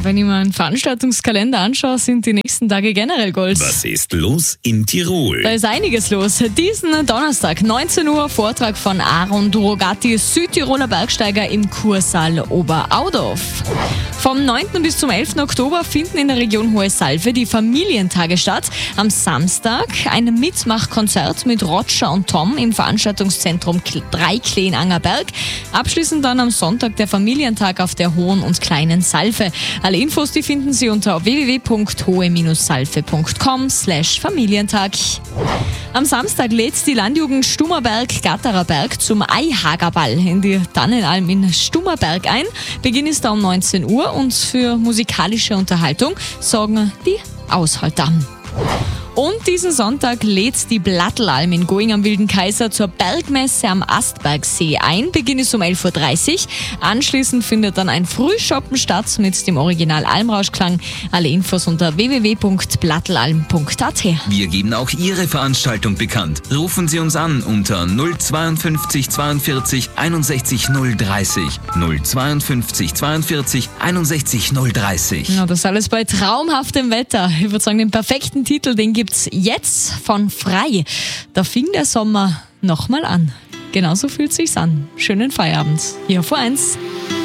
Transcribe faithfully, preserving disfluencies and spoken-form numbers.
wenn ich mir einen Veranstaltungskalender anschaue, sind die nächsten Tage generell Gold. Was ist los in Tirol? Da ist einiges los. Diesen Donnerstag, neunzehn Uhr, Vortrag von Aaron Drogati, Südtiroler Bergsteiger im Kursaal Oberaudorf. Vom neunten bis zum elften Oktober finden in der Region Hohe Salve die Familientage statt. Am Samstag ein Mitmachkonzert mit Roger und Tom im Veranstaltungszentrum Dreikleen Angerberg. Abschließend dann am Sonntag der Familientag auf der Hohen und Kleinen Salve. Alle Infos, die finden Sie unter w w w punkt hohe salve punkt com slash Familientag. Am Samstag lädt die Landjugend Stummerberg-Gatterer Berg zum Eihagerball in die Tannenalm in Stummerberg ein. Beginn ist da um neunzehn Uhr und für musikalische Unterhaltung sorgen die Aushalter. Und diesen Sonntag lädt die Blattelalm in Going am Wilden Kaiser zur Bergmesse am Astbergsee ein. Beginn ist um elf Uhr dreißig. Anschließend findet dann ein Frühshoppen statt mit dem Original Almrauschklang. Alle Infos unter w w w punkt blattelalm punkt a t. Wir geben auch Ihre Veranstaltung bekannt. Rufen Sie uns an unter null zweiundfünfzig zweiundvierzig einundsechzig null dreißig. null zweiundfünfzig zweiundvierzig einundsechzig null dreißig. Ja, das alles bei traumhaftem Wetter. Ich würde sagen, den perfekten Titel, den gibt's jetzt von Frei. Da fing der Sommer nochmal an. Genauso fühlt sich's an. Schönen Feierabend. Hier auf eins.